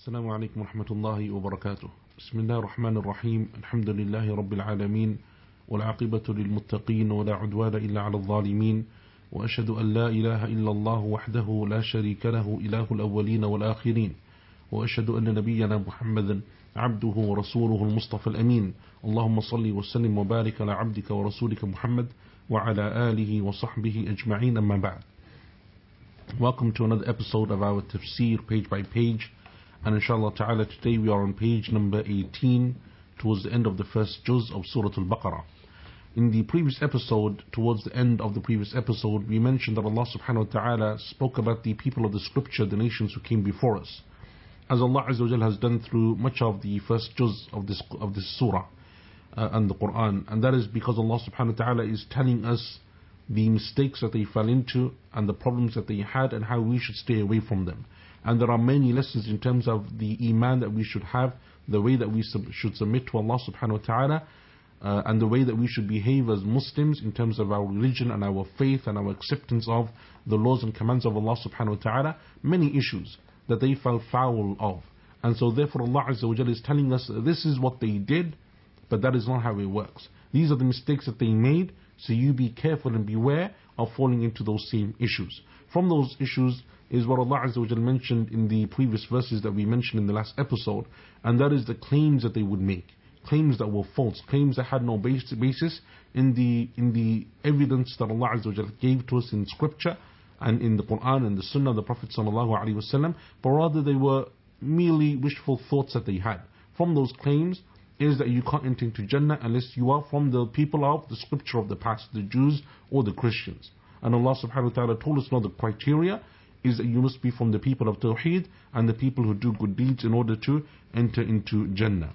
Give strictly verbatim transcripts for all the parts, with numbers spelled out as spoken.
السلام عليكم ورحمة الله وبركاته. بسم الله الرحمن الرحيم. الحمد لله رب العالمين، والعاقبة للمتقين، ولا عدوان إلا على الظالمين، وأشهد أن لا إله إلا الله وحده لا شريك له إله الأولين والآخرين، وأشهد أن نبينا محمدا عبده ورسوله المصطفى الأمين. اللهم صل وسلم وبارك على عبدك ورسولك محمد وعلى آله وصحبه أجمعين، أما بعد. Welcome to another episode of our tafsir page by page, and inshallah ta'ala today we are on page number eighteen, towards the end of the first juz of Surah Al-Baqarah. In the previous episode, towards the end of the previous episode, we mentioned that Allah subhanahu wa ta'ala spoke about the people of the scripture, the nations who came before us, as Allah Azza wa Jal has done through much of the first juz of this of this surah uh, and the Quran. And that is because Allah subhanahu wa ta'ala is telling us the mistakes that they fell into and the problems that they had and how we should stay away from them. And there are many lessons in terms of the iman that we should have, the way that we sub- should submit to Allah subhanahu wa ta'ala, uh, and the way that we should behave as Muslims in terms of our religion and our faith and our acceptance of the laws and commands of Allah subhanahu wa ta'ala. Many issues that they fell foul of. And so therefore Allah Azza wa Jalla is telling us this is what they did, but that is not how it works. These are the mistakes that they made, so you be careful and beware of falling into those same issues. From those issues is what Allah Azza wa Jalla mentioned in the previous verses that we mentioned in the last episode, and that is the claims that they would make. Claims that were false, claims that had no basis in the in the evidence that Allah Azza wa Jalla gave to us in scripture and in the Quran and the Sunnah of the Prophet sallallahu alaihi wasallam, but rather they were merely wishful thoughts that they had. From those claims is that you can't enter into Jannah unless you are from the people of the scripture of the past, the Jews or the Christians. And Allah subhanahu wa ta'ala told us now the criteria is that you must be from the people of Tawheed and the people who do good deeds in order to enter into Jannah.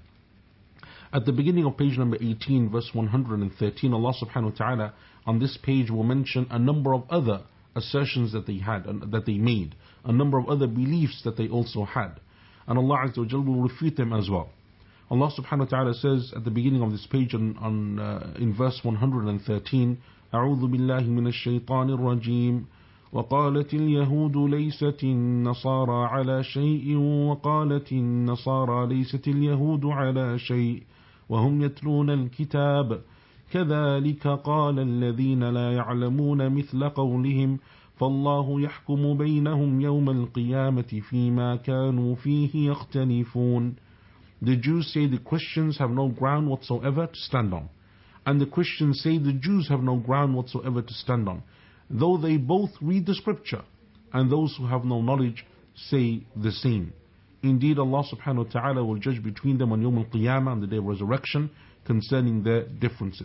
At the beginning of page number eighteen, verse one hundred thirteen, Allah subhanahu wa ta'ala on this page will mention a number of other assertions that they had, and that they made, a number of other beliefs that they also had. And Allah Azza wa Jalla will refute them as well. Allah subhanahu wa ta'ala says at the beginning of this page on, on uh, in verse one hundred thirteen, أعوذ بالله من الشيطان الرجيم وقالت اليهود ليست النصارى على شيء وقالت النصارى ليست اليهود على شيء وهم يتلون الكتاب كذلك قال الذين لا يعلمون مثل قولهم فالله يحكم بينهم يوم القيامة فيما كانوا فيه يختلفون. The Jews say the Christians have no ground whatsoever to stand on, and the Christians say the Jews have no ground whatsoever to stand on, though they both read the scripture, and those who have no knowledge say the same. Indeed, Allah subhanahu wa ta'ala will judge between them on Yawm al-Qiyamah, on the day of resurrection, concerning their differences.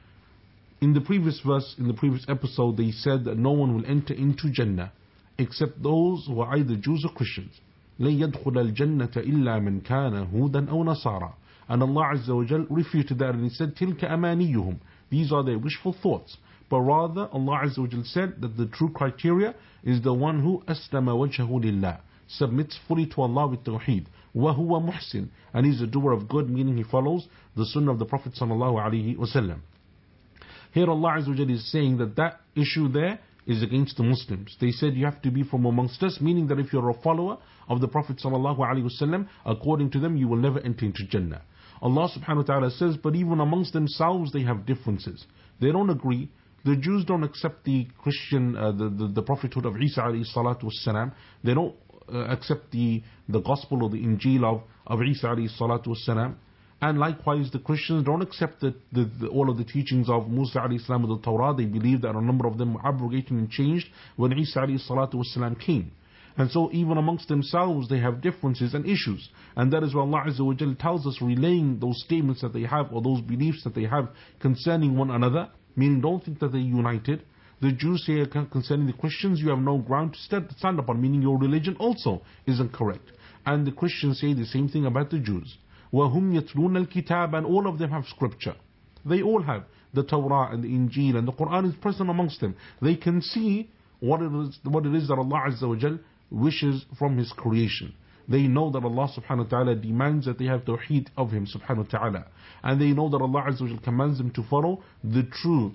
In the previous verse, in the previous episode, they said that no one will enter into Jannah except those who are either Jews or Christians. لن يدخل الجنة إلا من كان هودا أو نصارى. And Allah Azza wa Jal refuted that and He said, تلك أمانيهم. These are their wishful thoughts. But rather, Allah Azza wa Jal said that the true criteria is the one who أسلم وجهه لله, submits fully to Allah with tawheed, وهو محسن, and he's a doer of good, meaning he follows the sunnah of the Prophet sallallahu alaihi wasallam. Here Allah Azza wa Jal is saying that that issue there is against the Muslims. They said you have to be from amongst us, meaning that if you're a follower of the Prophet sallallahu alaihi wasallam, according to them you will never enter into Jannah. Allah subhanahu wa ta'ala says, but even amongst themselves they have differences. They don't agree. The Jews don't accept the Christian, uh, the, the, the prophethood of Isa alayhi salatu wassalam. They don't uh, accept the, the gospel or the Injil of, of Isa alayhi salatu wassalam. And likewise, the Christians don't accept the, the, the, all of the teachings of Musa alayhi salam of the Torah. They believe that a number of them were abrogated and changed when Isa alayhi salatu wassalam came. And so even amongst themselves they have differences and issues. And that is why Allah Azza wa Jalla tells us, relaying those statements that they have or those beliefs that they have concerning one another, meaning don't think that they're united. The Jews say concerning the Christians, you have no ground to stand upon, meaning your religion also isn't correct. And the Christians say the same thing about the Jews. وَهُمْ يَتْلُونَ الْكِتَابَ, and all of them have scripture. They all have the Torah and the Injil, and the Quran is present amongst them. They can see what it is, what it is that Allah Azza wa Jal wishes from His creation. They know that Allah subhanahu wa ta'ala demands that they have tawheed of Him subhanahu wa ta'ala. And they know that Allah Azza wa Jal commands them to follow the true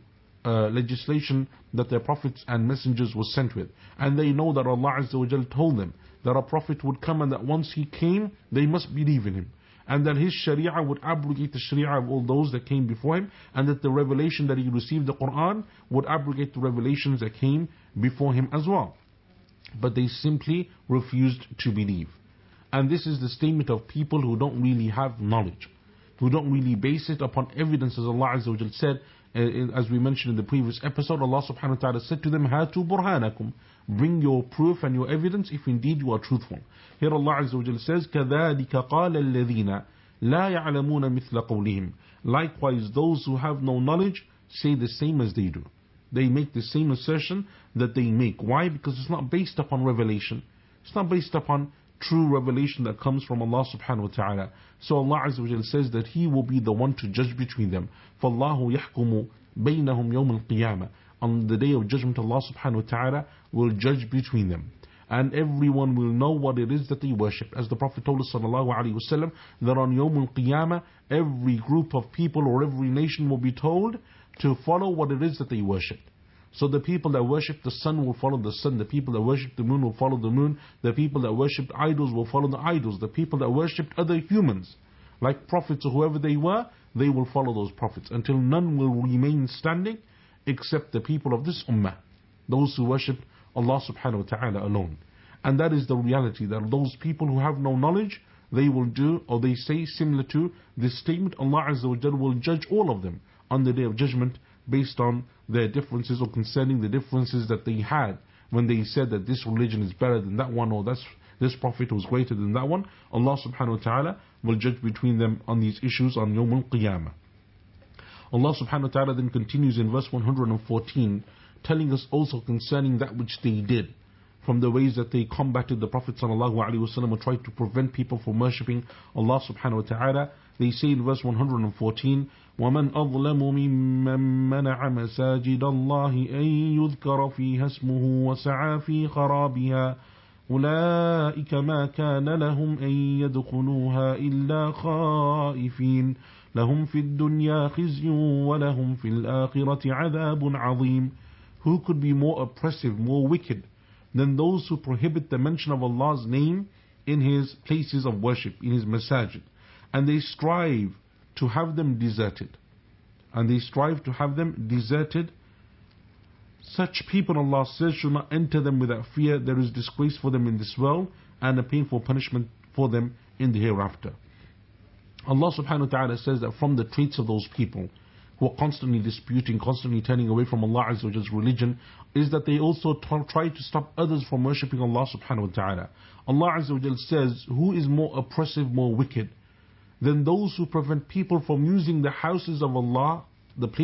uh, legislation that their prophets and messengers were sent with. And they know that Allah Azza wa Jal told them that a prophet would come and that once he came, they must believe in him. And that his sharia would abrogate the sharia of all those that came before him, and that the revelation that he received, the Quran, would abrogate the revelations that came before him as well. But they simply refused to believe. And this is the statement of people who don't really have knowledge, who don't really base it upon evidence, as Allah Azza wa Jal said, uh, as we mentioned in the previous episode. Allah subhanahu wa ta'ala said to them, Hatu burhanakum, bring your proof and your evidence if indeed you are truthful. Here Allah Azza wa Jal says, كَذَلِكَ قَالَ الَّذِينَ لَا يَعْلَمُونَ مِثْلَ قَوْلِهِمْ. Likewise, those who have no knowledge say the same as they do. They make the same assertion that they make. Why? Because it's not based upon revelation. It's not based upon true revelation that comes from Allah subhanahu wa ta'ala. So Allah Azza wa Jal says that He will be the one to judge between them. فَاللَّهُ يَحْكُمُ بَيْنَهُمْ يَوْمَ الْقِيَامَةِ. On the day of judgment, Allah subhanahu wa ta'ala will judge between them. And everyone will know what it is that they worship. As the Prophet told us sallallahu alaihi wasallam, that on Yawm al-Qiyamah, every group of people or every nation will be told to follow what it is that they worship. So the people that worship the sun will follow the sun. The people that worship the moon will follow the moon. The people that worship idols will follow the idols. The people that worship other humans, like prophets or whoever they were, they will follow those prophets until none will remain standing except the people of this ummah, those who worship Allah subhanahu wa ta'ala alone. And that is the reality, that those people who have no knowledge, they will do, or they say similar to this statement, Allah Azza wa Jalla will judge all of them on the day of judgment based on their differences, or concerning the differences that they had when they said that this religion is better than that one, or that's, this prophet was greater than that one. Allah subhanahu wa ta'ala will judge between them on these issues on Yawm al-Qiyamah. Allah subhanahu wa ta'ala then continues in verse one hundred fourteen, telling us also concerning that which they did, from the ways that they combated the Prophet sallallahu alaihi wasallam or tried to prevent people from worshipping Allah subhanahu wa ta'ala. They say in verse one hundred fourteen, وَمَنْ أَظْلَمُ مِمَّنْ مَنَعَ مَسَاجِدَ اللَّهِ أَنْ يُذْكَرَ فِيهَا اسْمُهُ وَسَعَى فِي خَرَابِهَا أُولَئِكَ مَا كَانَ لَهُمْ أَنْ يَدْخُلُوهَا إِلَّا خَائِفِينَ لَهُمْ فِي الدُّنْيَا خِزْيٌ وَلَهُمْ فِي الْآخِرَةِ عَذَابٌ عَظِيمٌ. Who could be more oppressive, more wicked than those who prohibit the mention of Allah's name in His places of worship, in His masajid, and they strive to have them deserted. And they strive to have them deserted. Such people, Allah says, should not enter them without fear. There is disgrace for them in this world and a painful punishment for them in the hereafter. Allah subhanahu wa ta'ala says that from the traits of those people who are constantly disputing, constantly turning away from Allah Azza wa Jall's religion, is that they also t- try to stop others from worshipping Allah subhanahu wa ta'ala. Allah Azza wa Jalla says, who is more oppressive, more wicked than those who prevent people from using the houses of Allah, the